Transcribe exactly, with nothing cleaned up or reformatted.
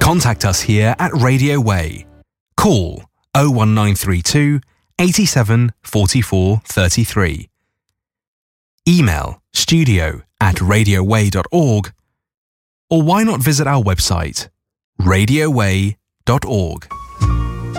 Contact us here at Radio Way. Call oh one nine three two, eighty-seven, forty-four, thirty-three. Email studio at radioway dot org, or why not visit our website radio way dot org.